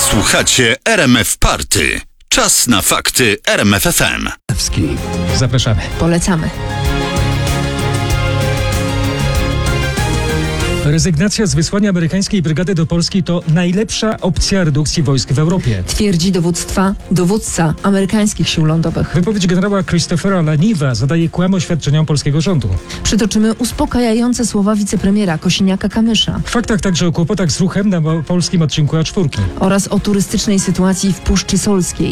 Słuchacie RMF Party. Czas na fakty RMF FM. Zapraszamy. Polecamy. Rezygnacja z wysłania amerykańskiej brygady do Polski to najlepsza opcja redukcji wojsk w Europie. Twierdzi dowódca amerykańskich sił lądowych. Wypowiedź generała Christophera Laniwa zadaje kłam oświadczeniom polskiego rządu. Przytoczymy uspokajające słowa wicepremiera Kosiniaka-Kamysza. W faktach także o kłopotach z ruchem na polskim odcinku A4. Oraz o turystycznej sytuacji w Puszczy Solskiej.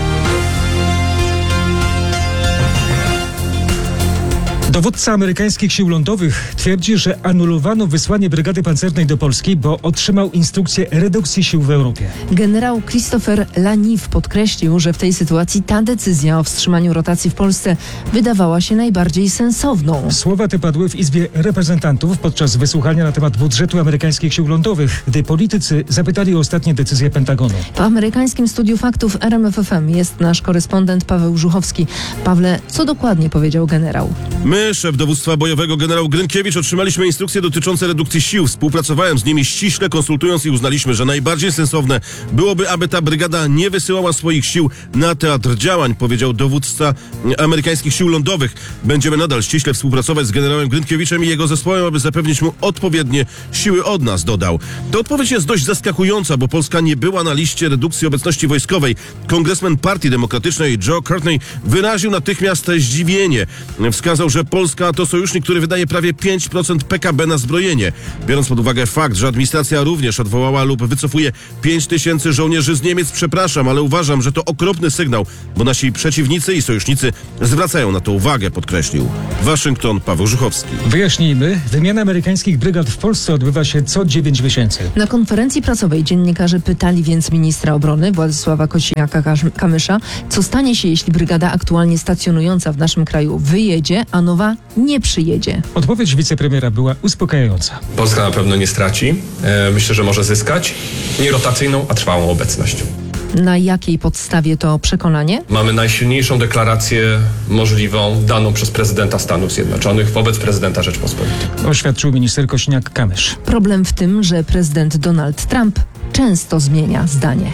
Dowódca amerykańskich sił lądowych twierdzi, że anulowano wysłanie brygady pancernej do Polski, bo otrzymał instrukcję redukcji sił w Europie. Generał Christopher Laniw podkreślił, że w tej sytuacji ta decyzja o wstrzymaniu rotacji w Polsce wydawała się najbardziej sensowną. Słowa te padły w Izbie Reprezentantów podczas wysłuchania na temat budżetu amerykańskich sił lądowych, gdy politycy zapytali o ostatnie decyzje Pentagonu. W amerykańskim studiu faktów RMF FM jest nasz korespondent Paweł Żuchowski. Pawle, co dokładnie powiedział generał? My, szef dowództwa bojowego generał Grynkiewicz, otrzymaliśmy instrukcje dotyczące redukcji sił. Współpracowałem z nimi ściśle, konsultując i uznaliśmy, że najbardziej sensowne byłoby, aby ta brygada nie wysyłała swoich sił na teatr działań, powiedział dowódca amerykańskich sił lądowych. Będziemy nadal ściśle współpracować z generałem Grynkiewiczem i jego zespołem, aby zapewnić mu odpowiednie siły od nas, dodał. Ta odpowiedź jest dość zaskakująca, bo Polska nie była na liście redukcji obecności wojskowej. Kongresmen Partii Demokratycznej Joe Courtney wyraził natychmiast zdziwienie. Wskazał, że Polska to sojusznik, który wydaje prawie 5% PKB na zbrojenie. Biorąc pod uwagę fakt, że administracja również odwołała lub wycofuje 5 000 żołnierzy z Niemiec, przepraszam, ale uważam, że to okropny sygnał, bo nasi przeciwnicy i sojusznicy zwracają na to uwagę, podkreślił. Waszyngton, Paweł Żuchowski. Wyjaśnijmy, wymiana amerykańskich brygad w Polsce odbywa się co 9 miesięcy. Na konferencji prasowej dziennikarze pytali więc ministra obrony Władysława Kosiniaka-Kamysza, co stanie się, jeśli brygada aktualnie stacjonująca w naszym kraju wyjedzie, a nowa nie przyjedzie. Odpowiedź wicepremiera była uspokajająca. Polska na pewno nie straci. Myślę, że może zyskać nie rotacyjną, a trwałą obecność. Na jakiej podstawie to przekonanie? Mamy najsilniejszą deklarację możliwą daną przez prezydenta Stanów Zjednoczonych wobec prezydenta Rzeczpospolitej. Oświadczył minister Kosiniak-Kamysz. Problem w tym, że prezydent Donald Trump często zmienia zdanie.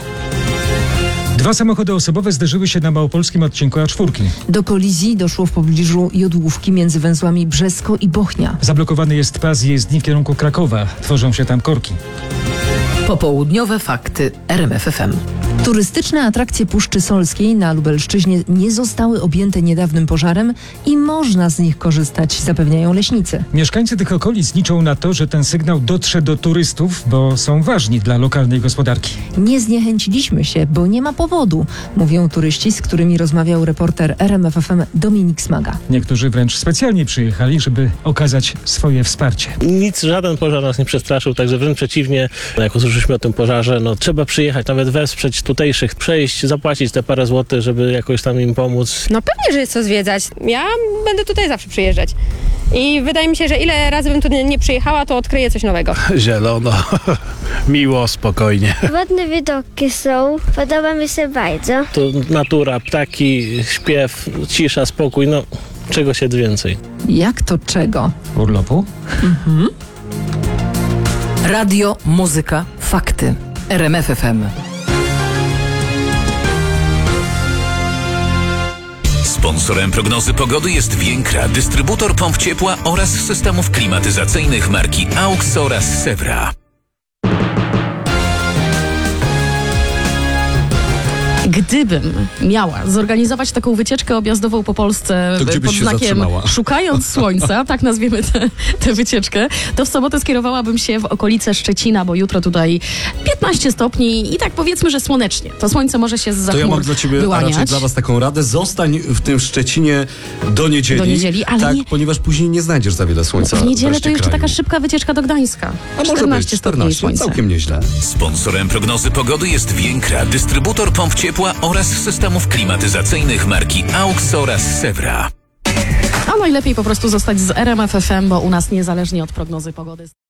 2 samochody osobowe zderzyły się na małopolskim odcinku A4. Do kolizji doszło w pobliżu Jodłówki między węzłami Brzesko i Bochnia. Zablokowany jest pas jezdni w kierunku Krakowa. Tworzą się tam korki. Popołudniowe fakty RMF FM. Turystyczne atrakcje Puszczy Solskiej na Lubelszczyźnie nie zostały objęte niedawnym pożarem i można z nich korzystać, zapewniają leśnicy. Mieszkańcy tych okolic liczą na to, że ten sygnał dotrze do turystów, bo są ważni dla lokalnej gospodarki. Nie zniechęciliśmy się, bo nie ma powodu, mówią turyści, z którymi rozmawiał reporter RMF FM Dominik Smaga. Niektórzy wręcz specjalnie przyjechali, żeby okazać swoje wsparcie. Żaden pożar nas nie przestraszył, także wręcz przeciwnie. Jak usłyszeliśmy o tym pożarze, trzeba przyjechać, nawet wesprzeć tutejszych, przejść, zapłacić te parę złotych, żeby jakoś tam im pomóc. No pewnie, że jest co zwiedzać. Ja będę tutaj zawsze przyjeżdżać. I wydaje mi się, że ile razy bym tu nie przyjechała, to odkryję coś nowego. Zielono, miło, spokojnie. Ładne widoki są, podoba mi się bardzo. To natura, ptaki, śpiew, cisza, spokój, czego się więcej. Jak to czego? Urlopu? Radio, muzyka, fakty. RMF FM. Sponsorem prognozy pogody jest Więkra, dystrybutor pomp ciepła oraz systemów klimatyzacyjnych marki AUX oraz Sewra. Gdybym miała zorganizować taką wycieczkę objazdową po Polsce pod znakiem Szukając Słońca, tak nazwiemy tę wycieczkę, to w sobotę skierowałabym się w okolice Szczecina, bo jutro tutaj 15 stopni i tak powiedzmy, że słonecznie. To słońce może się zza chmur To ja mam dla ciebie, wyłaniać. a raczej dla was taką radę. Zostań w tym Szczecinie do niedzieli. Do niedzieli, ale tak, nie... ponieważ później nie znajdziesz za wiele słońca. W niedzielę to jeszcze kraju. taka szybka wycieczka do Gdańska. A 14 może być stopni 14, słońca. całkiem nieźle. Sponsorem prognozy pogody jest Więkra, dystrybutor pomp ciepła oraz systemów klimatyzacyjnych marki AUX oraz Sewra. A najlepiej po prostu zostać z RMF FM, bo u nas niezależnie od prognozy pogody